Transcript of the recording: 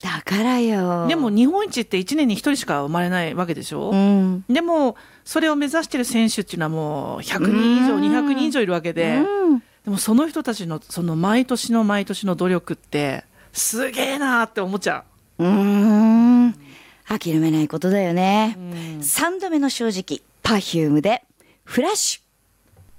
だからよ。 でも日本一って1年に1人しか生まれないわけでしょ、でもそれを目指してる選手っていうのはもう100人以上、200人以上いるわけで、でもその人たちのその毎年の毎年の努力ってすげえなって思っちゃう。 諦めないことだよね。3度目の正直、Perfume でフラッシュ。